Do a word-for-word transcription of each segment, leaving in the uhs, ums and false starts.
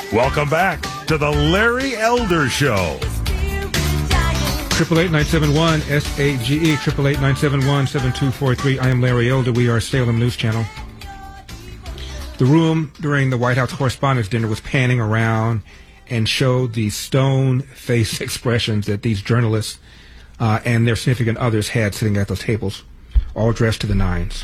Welcome back to the Larry Elder Show. Triple eight nine seven one S A G E triple eight nine seven one seven two four three. I am Larry Elder. We are Salem News Channel. The room during the White House Correspondents' Dinner was panning around and showed the stone-faced expressions that these journalists uh, and their significant others had sitting at those tables, all dressed to the nines.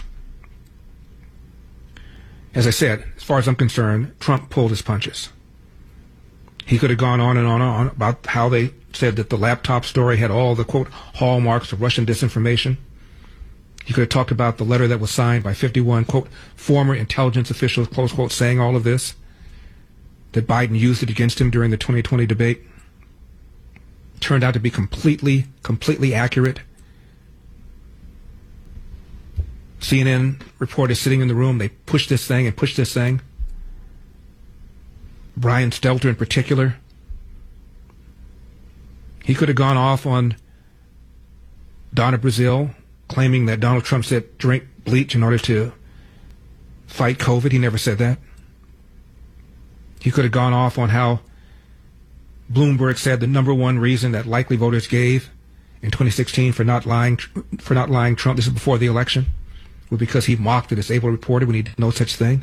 As I said, as far as I'm concerned, Trump pulled his punches. He could have gone on and on and on about how they said that the laptop story had all the, quote, hallmarks of Russian disinformation. He could have talked about the letter that was signed by fifty-one, quote, former intelligence officials, close quote, saying all of this, that Biden used it against him during the twenty twenty debate. Turned out to be completely, completely accurate. C N N reporters sitting in the room, they pushed this thing and pushed this thing. Brian Stelter in particular. He could have gone off on Donna Brazile, claiming that Donald Trump said drink bleach in order to fight COVID. He never said that. He could have gone off on how Bloomberg said the number one reason that likely voters gave in twenty sixteen for not lying for not lying Trump, this is before the election, was because he mocked a disabled reporter when he did no such thing.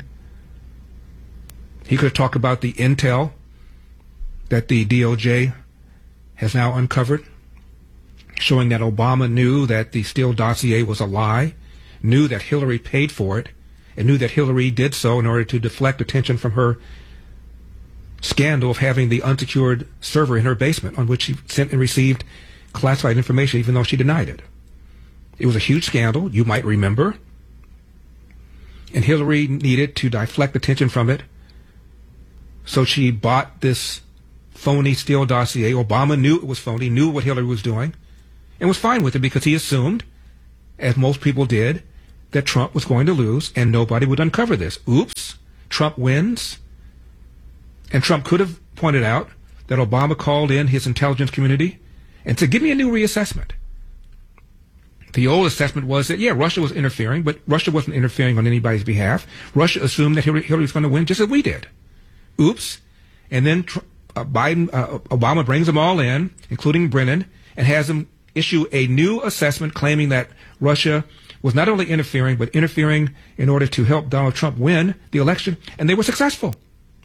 He could have talked about the intel that the D O J has now uncovered, showing that Obama knew that the Steele dossier was a lie, knew that Hillary paid for it, and knew that Hillary did so in order to deflect attention from her scandal of having the unsecured server in her basement on which she sent and received classified information, even though she denied it. It was a huge scandal, you might remember, and Hillary needed to deflect attention from it, so she bought this phony Steele dossier. Obama knew it was phony, knew what Hillary was doing, and was fine with it because he assumed, as most people did, that Trump was going to lose and nobody would uncover this. Oops, Trump wins. And Trump could have pointed out that Obama called in his intelligence community and said, give me a new reassessment. The old assessment was that, yeah, Russia was interfering, but Russia wasn't interfering on anybody's behalf. Russia assumed that Hillary, Hillary was going to win just as we did. Oops. And then uh, Biden, uh, Obama brings them all in, including Brennan, and has them issue a new assessment claiming that Russia was not only interfering, but interfering in order to help Donald Trump win the election, and they were successful.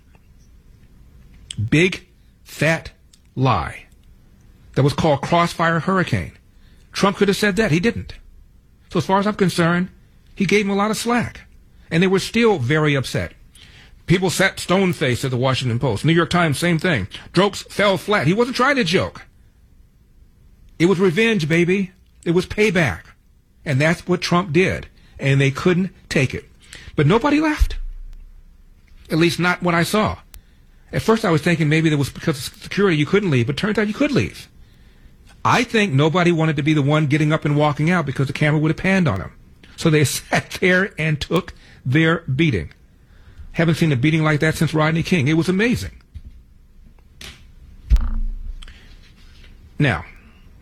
Big, fat lie that was called Crossfire Hurricane. Trump could have said that. He didn't. So as far as I'm concerned, he gave him a lot of slack. And they were still very upset. People sat stone-faced at the Washington Post. New York Times, same thing. Jokes fell flat. He wasn't trying to joke. It was revenge, baby. It was payback. And that's what Trump did. And they couldn't take it. But nobody left. At least not what I saw. At first I was thinking maybe it was because of security you couldn't leave, but it turns out you could leave. I think nobody wanted to be the one getting up and walking out because the camera would have panned on them. So they sat there and took their beating. Haven't seen a beating like that since Rodney King. It was amazing. Now,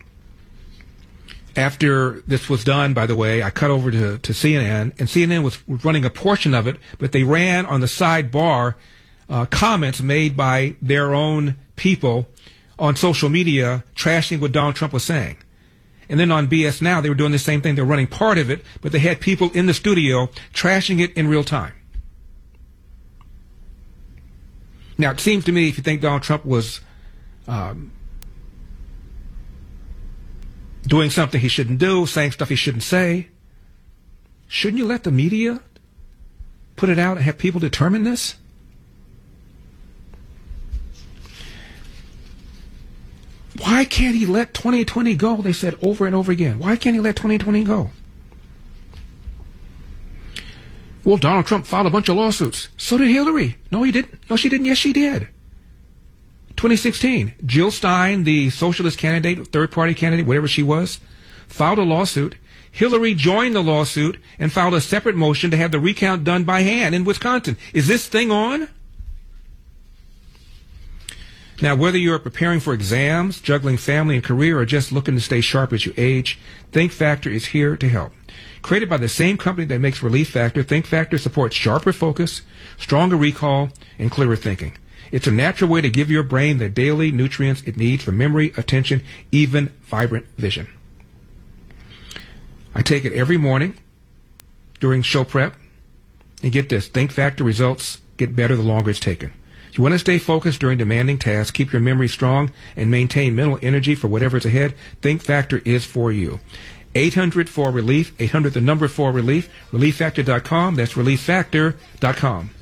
after this was done, by the way, I cut over to, to C N N, and C N N was running a portion of it, but they ran on the sidebar uh, comments made by their own people on social media trashing what Donald Trump was saying. And then on B S Now, they were doing the same thing. They were running part of it, but they had people in the studio trashing it in real time. Now, it seems to me, if you think Donald Trump was um, doing something he shouldn't do, saying stuff he shouldn't say, shouldn't you let the media put it out and have people determine this? Why can't he let twenty twenty go? They said over and over again. Why can't he let twenty twenty go? Well, Donald Trump filed a bunch of lawsuits. So did Hillary. No, he didn't. No, she didn't. Yes, she did. twenty sixteen, Jill Stein, the socialist candidate, third-party candidate, whatever she was, filed a lawsuit. Hillary joined the lawsuit and filed a separate motion to have the recount done by hand in Wisconsin. Is this thing on? Now, whether you're preparing for exams, juggling family and career, or just looking to stay sharp as you age, Think Factor is here to help. Created by the same company that makes Relief Factor, Think Factor supports sharper focus, stronger recall, and clearer thinking. It's a natural way to give your brain the daily nutrients it needs for memory, attention, even vibrant vision. I take it every morning during show prep. And get this, Think Factor results get better the longer it's taken. If you want to stay focused during demanding tasks, keep your memory strong, and maintain mental energy for whatever is ahead, Think Factor is for you. eight hundred four relief, eight hundred the number four relief, relief factor dot com. That's relief factor dot com.